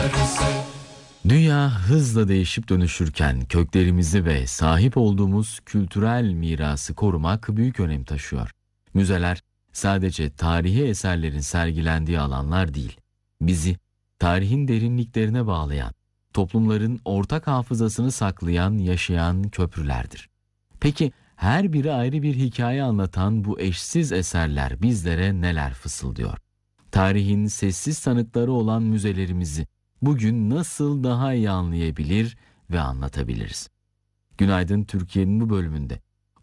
Dünya hızla değişip dönüşürken köklerimizi ve sahip olduğumuz kültürel mirası korumak büyük önem taşıyor. Müzeler sadece tarihi eserlerin sergilendiği alanlar değil, bizi tarihin derinliklerine bağlayan, toplumların ortak hafızasını saklayan, yaşayan köprülerdir. Peki her biri ayrı bir hikaye anlatan bu eşsiz eserler bizlere neler fısıldıyor? Tarihin sessiz tanıkları olan müzelerimizi bugün nasıl daha iyi anlayabilir ve anlatabiliriz? Günaydın Türkiye'nin bu bölümünde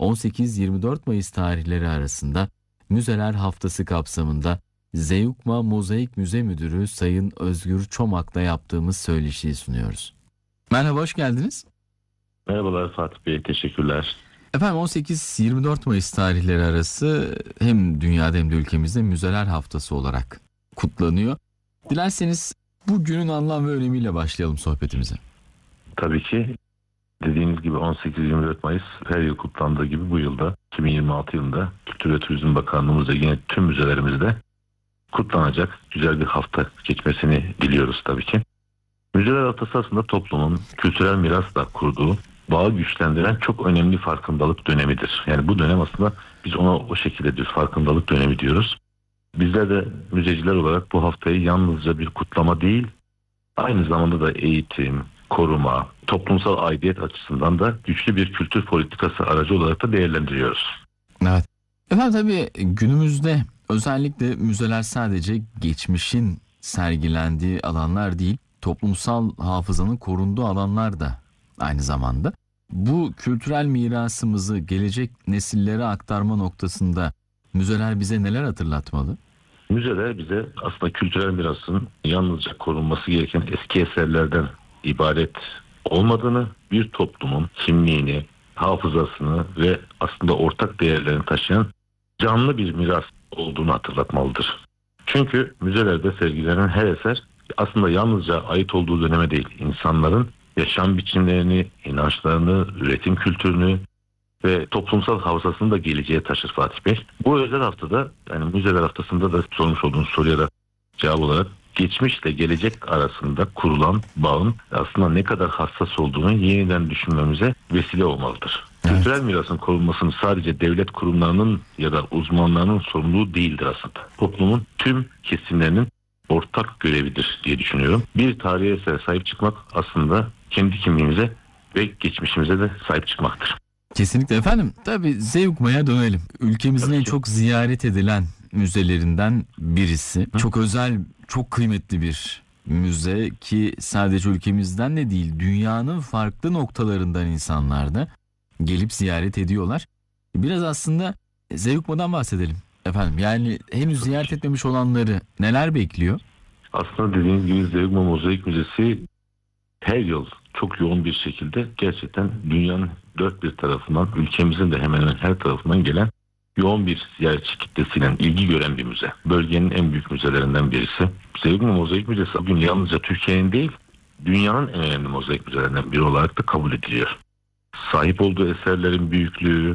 18-24 Mayıs tarihleri arasında Müzeler Haftası kapsamında Zeugma Mozaik Müze Müdürü Sayın Özgür Çomak'la yaptığımız söyleşiyi sunuyoruz. Merhaba, hoş geldiniz. Merhabalar Fatih Bey, teşekkürler. Efendim 18-24 Mayıs tarihleri arası hem dünyada hem de ülkemizde Müzeler Haftası olarak kutlanıyor. Dilerseniz bu günün anlam ve önemiyle başlayalım sohbetimize. Tabii ki dediğiniz gibi 18-24 Mayıs her yıl kutlandığı gibi bu yılda 2026 yılında Kültür ve Turizm Bakanlığımızda yine tüm müzelerimizde kutlanacak güzel bir hafta geçmesini diliyoruz tabii ki. Müzeler Haftası aslında toplumun kültürel mirasla kurduğu bağı güçlendiren çok önemli farkındalık dönemidir. Yani bu dönem aslında biz ona o şekilde bir farkındalık dönemi diyoruz. Bizler de müzeciler olarak bu haftayı yalnızca bir kutlama değil, aynı zamanda da eğitim, koruma, toplumsal aidiyet açısından da güçlü bir kültür politikası aracı olarak da değerlendiriyoruz. Evet. Efendim tabii günümüzde özellikle müzeler sadece geçmişin sergilendiği alanlar değil, toplumsal hafızanın korunduğu alanlar da aynı zamanda. Bu kültürel mirasımızı gelecek nesillere aktarma noktasında müzeler bize neler hatırlatmalı? Müzeler bize aslında kültürel mirasın yalnızca korunması gereken eski eserlerden ibaret olmadığını, bir toplumun kimliğini, hafızasını ve aslında ortak değerlerini taşıyan canlı bir miras olduğunu hatırlatmalıdır. Çünkü müzelerde sergilenen her eser aslında yalnızca ait olduğu döneme değil, insanların yaşam biçimlerini, inançlarını, üretim kültürünü ve toplumsal hafızasını da geleceğe taşır Fatih Bey. Bu özel haftada, yani Müzeler Haftası'nda da sormuş olduğunuz soruya da cevap olarak geçmişle gelecek arasında kurulan bağın aslında ne kadar hassas olduğunu yeniden düşünmemize vesile olmalıdır. Evet. Kültürel mirasın korunmasının sadece devlet kurumlarının ya da uzmanlarının sorumluluğu değildir aslında. Toplumun tüm kesimlerinin ortak görevidir diye düşünüyorum. Bir tarihi esere sahip çıkmak aslında kendi kimliğimize ve geçmişimize de sahip çıkmaktır. Kesinlikle efendim. Tabii Zeugma'ya dönelim. Ülkemizin en çok ziyaret edilen müzelerinden birisi. Çok özel, çok kıymetli bir müze ki sadece ülkemizden de değil, dünyanın farklı noktalarından insanlar da gelip ziyaret ediyorlar. Biraz aslında Zeugma'dan bahsedelim efendim. Yani henüz ziyaret etmemiş olanları neler bekliyor? Aslında dediğiniz gibi Zeugma Mozaik Müzesi her yıl çok yoğun bir şekilde gerçekten dünyanın dört bir tarafından, ülkemizin de hemen hemen her tarafından gelen yoğun bir ziyaretçi kitlesiyle ilgi gören bir müze. Bölgenin en büyük müzelerinden birisi. Zeugma Mozaik Müzesi bugün yalnızca Türkiye'nin değil, dünyanın en önemli mozaik müzelerinden biri olarak da kabul ediliyor. Sahip olduğu eserlerin büyüklüğü,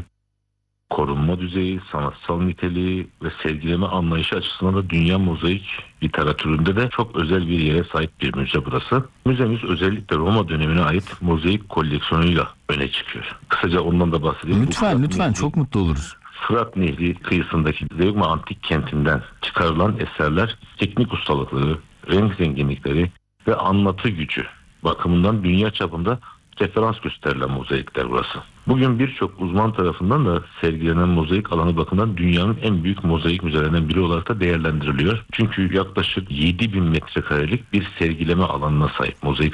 korunma düzeyi, sanatsal niteliği ve sergileme anlayışı açısından da dünya mozaik literatüründe de çok özel bir yere sahip bir müze burası. Müzemiz özellikle Roma dönemine ait mozaik koleksiyonuyla öne çıkıyor. Kısaca ondan da bahsedeyim. Lütfen çok mutlu oluruz. Fırat Nehri kıyısındaki Zeugma Antik Kenti'nden çıkarılan eserler teknik ustalıkları, renk zenginlikleri ve anlatı gücü bakımından dünya çapında referans gösterilen mozaikler burası. Bugün birçok uzman tarafından da sergilenen mozaik alanı bakımından dünyanın en büyük mozaik müzelerinden biri olarak da değerlendiriliyor. Çünkü yaklaşık 7.000 metrekarelik bir sergileme alanına sahip mozaik